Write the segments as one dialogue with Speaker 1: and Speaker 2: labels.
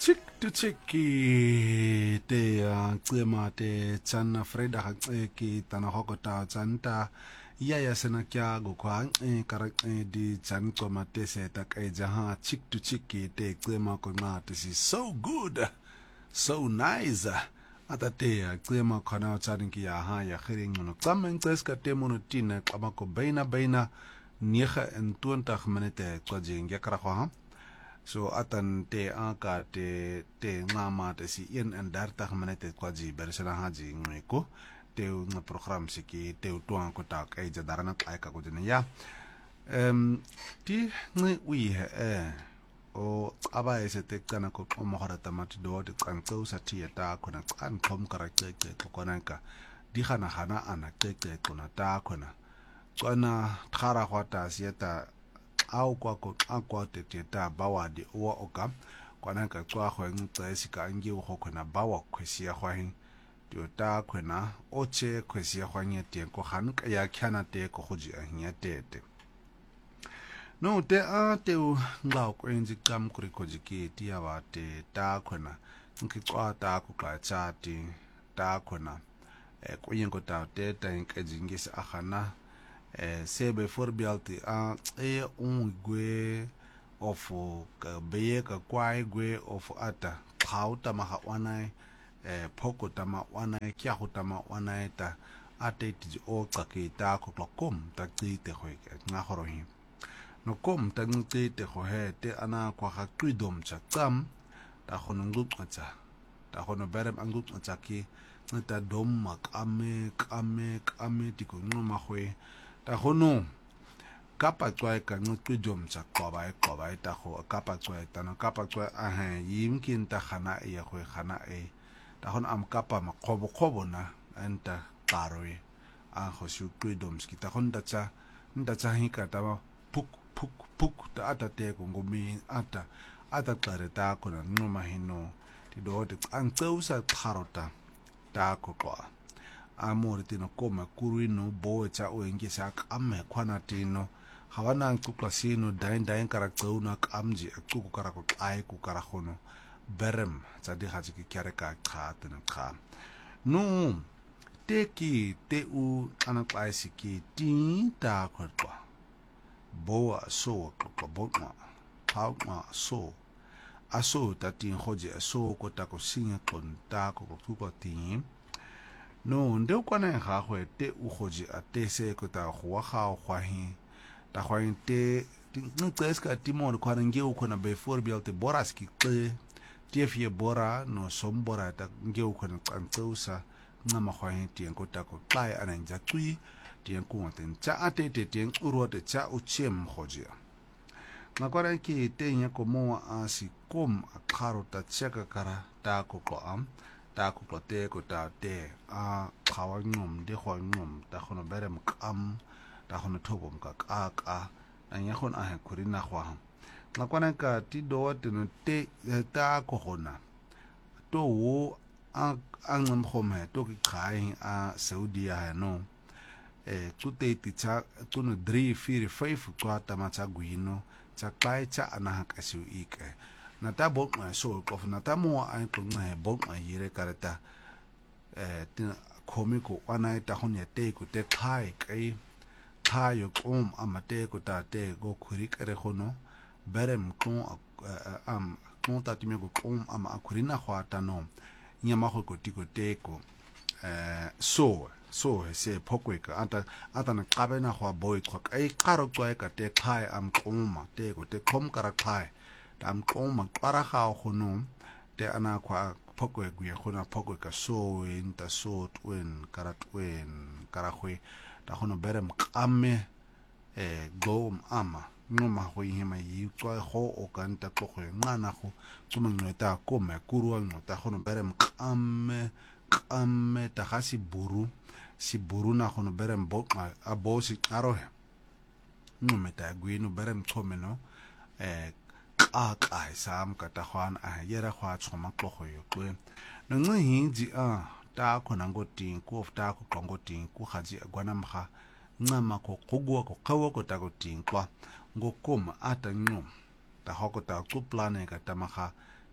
Speaker 1: chick to chicky te cema te tsanna freda ga tseki tana hokota tsanta ya sena kya go kwa kara di tsanto mate se ta kai jaha chick to chicky te cema ko na this is so good so nice ata te cema khana tsarinki ya ha ya khiring no tsamen tseska te monotina qaba ko baina 29 minute kwa jinga kara kwa so atan te aka te ngama te si 31 minute kwa ji bersana haji ngeko te na program siki te tuang ko ta kai jadarana kai ka ko ya ti ngi wi o aba ese te kana ko mo harata mat do de tsantso sa ti ta ko na tsan khom karakter ko nanka di khana ana ke ko na ta ko na tsana thara khwata sieta au kwa te ta bawa di uwa oka kwa nanka tswa khwe ngtsa sika ngi u khona bawa khwesia khwahin tyo ta khwena oche khwesia khwanye te ko hanka ya khyana te ko khoji ahnya te no te te u ngao ko enzi kam kuri koji ki ti aba te ta khwena nki tswa ta ku ka cha ti ta khwena ko yengo ta te ta nkaji ngisa akhana sebe forbialti ungwe of beye ka kwai gwe of ata khauta maha wanai phoko tama wanai kya hutama wanai ta ate ti o tsakita ko kom ta tsite khoi nga horohi no kom ta tsite kho he te ana kwa ga qidom cha tsam ta khono ngutsa ta khono berem angutsa ki ta dom kame ti ko ngoma khwe ta khono kapa tswa ka ngqidom cha qoba ta kho kapa tswa ta no kapa tswa yimkin ta khana ya khwe khana ta khono am kapa ma khobo na anta qarwe kho shu qidom ski ta khon ta cha hi ka ta puk ta ata te ko ngomi ata qare ta ko na ngoma hino ti do te antseusa pharota ta ko kwa amore tino koma kuruino bo cha o ngisa kamme khwana tino hawana nkukla sino dain karakter kamji akuku karako ai ku karakhono berem tsa di haji ki kyare ka khatna kha no teki te u ana klaisi ki tin ta khotwa bo so ko botma pauma so aso ta tin hoje aso ko ta ko singa kon ta ko ku tin no ndo kwana ga go te u goji atese ko ta go ga go hi ta go inte ntseska timon kwana nge u kona be forbial te boraski te tefie bora no sombora ta nge u kona tsantsusa ngama go hi te ko ta ko kai ananja tsui te ko ten cha atete te uro te cha u chem goji ngakora ki te nya ko mo asi kom akharo ta cheka kara ta ko ko am ta ku te ko ta te khawa ngom de khwa ngom ta khono berem kam ta khono thobom ka anya khon kurina khwa ngakwana ka ti do teno te ta ko hona to wo ngam khome to ki khai Saudi ya no tsute ti cha tsuno 3 4 5 tswa ta ma cha guino cha kai cha ana ka shu ike na ta bo so ko na ta mo ai ko na bo yire karata tin komiko wana ta honya te ko te kai yo kom amate ko ta te go khuri kare khono berem ko ko ta time go kom ama akurina khwata no nyama go tiko te ko so se phokwe ka ata na qabe na khwa boy khwa kai qaro tswa ka te khai am koma te ko te khom kara khai tam koma qara ga khono te ana khwa phokwe gu khona phokwe ka so inta so twen kara khwe ta khono berem qame go ama noma go hima yi tswa go o kanta go ngana go tsuma ngeta ko me kurwa ngota khono berem qame ta ga siburu na khono berem bokma abosi arohe ngometa gwino berem tsomeno ka sam ka ta khwan yera khwa tsoma tlhogo yo kwe no ngi ta khona ngoting ku of ta ku qongoting ku khaji gwana mkha ncama ko qogwa ko qawa ko ta ko ting kwa ngokoma ata ngom ta hoko ta ku plane ka ta makha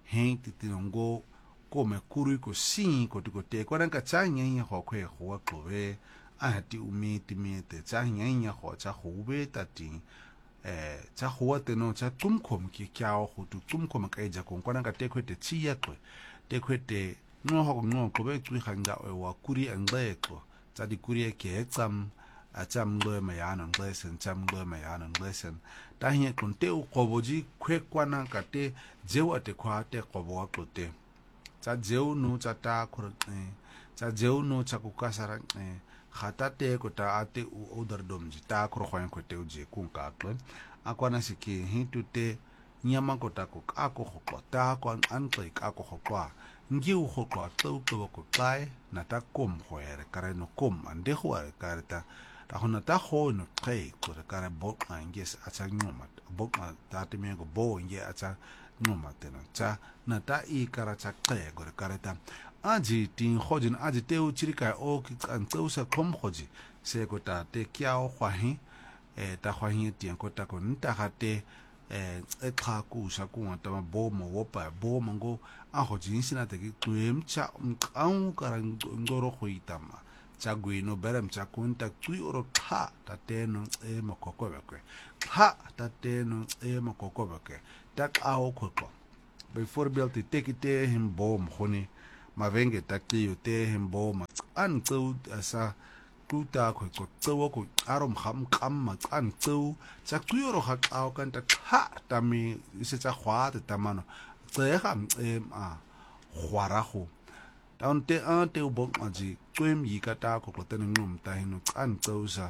Speaker 1: hen ti tinongo ko me kuru ko si ko te ko ran ka cha nyen ho kwe ho ko ve a ti umi ti mi te cha nyen ho cha ho ve ta ti cha ho te no cha tum kom ki kyao ho tu tum kom ka ja ko ran ka te ko te chi ya ko te ko te no ho no ko ve tu hanga wa kuri an le ko cha di kuri ke tsam a cham lo me ya nan lesson cham lo me ya nan lesson ta hin kon te u ko boji kwe kwana ka te je wa te kwa te ko bo ko te cha jeu no cha ta khur cha jeu no cha ku ka sara khata te ko ta ate u odar dom ji ta khur khwan ko te u je ku ka klen akwana siki hin tu te nyama ko ta ko ka ko ko ta ko an tle ka ko ko ngi u ko to ko kai na ta kom hoere kare no kom ande hoere kare ta hona ta ho no kai ko kare bot nges acha nyoma bot ta te me go bo nge acha nyoma te na cha na ta I kara cha kai go kare ta aji tin hojin aji te u chiri kai o ki an tso sa kom hoji se ko ta te kyao hwahi ta hwahi ti ko ta ko nta ha te tha ku sa ku ta bo mo wo pa bo mango a hojin sina te ki tuem cha ang kara ngoro hoitama cha guino berem cha kunta tui oro tha ta te no mo koko beke tha ta te no mo koko beke ta ao koko before build te te him bom honi ma venge ta ki yo te him bom an tsu asa tuta ko tso ko arom kham kam ma an tsu cha tui oro ha ao kan ta tha ta mi se cha khwa ta mano tse kham a khwara ho taun te te u bom aji twem yi ka ta ko te ngum ta hinu an tsosa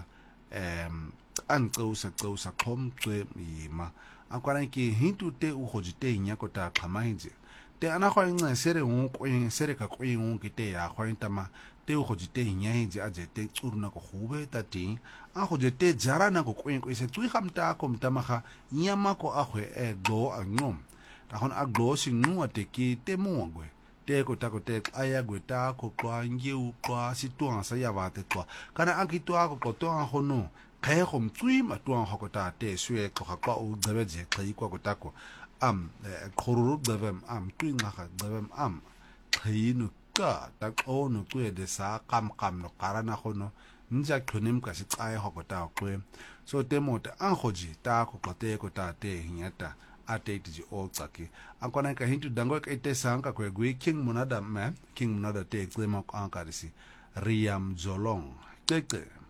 Speaker 1: an tsosa kom twem yi ma akwara ki hintu te u hoji te nya ko ta khama hinje te ana khwa nga sere un ko sere ka ko un ki te ya khwa intama te u hoji te nya hinje aje te tsuruna ko khube ta ti a hoji te jara na ko ko se tui kham ta ko mtama kha nya ma ko a khwe do a ngum ta hon a glo si nu te ki te mo gwe te ko ta ko te aya gwe ta ko kwa ngiu kwa si tuang sa ya wa te kwa kana a ki tua ko tuang ho no kai khom tsui ma tuang ho ko ta te sue ko ha kwa u debe je kai kwa ko ta ko khoruru devem tui nga kha devem kai no ka ta ko no ku de sa kam no karana ho no nja khonim ka si ai ho ko ta ko so te mo te an hoji ta ko ko ta te hinyata ate ti o tsaki akona ka hintu dango ka ite sanka ko gui king munada te klemo anka risi Riam Jolong tete